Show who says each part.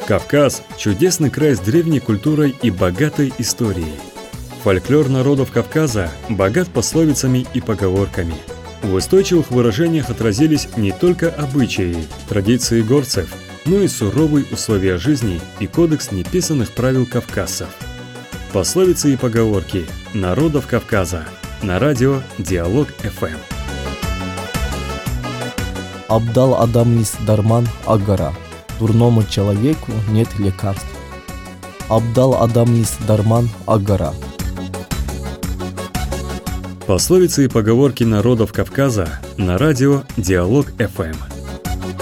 Speaker 1: Кавказ – чудесный край с древней культурой и богатой историей. Фольклор народов Кавказа богат пословицами и поговорками. В устойчивых выражениях отразились не только обычаи, традиции горцев, но и суровые условия жизни и кодекс неписанных правил кавказцев. Пословицы и поговорки народов Кавказа на радио Диалог ФМ.
Speaker 2: Абдал Адамис Дарман Агара. Дурному человеку нет лекарств. Абдал Адамис Дарман Агара.
Speaker 1: Пословицы и поговорки народов Кавказа на радио Диалог ФМ.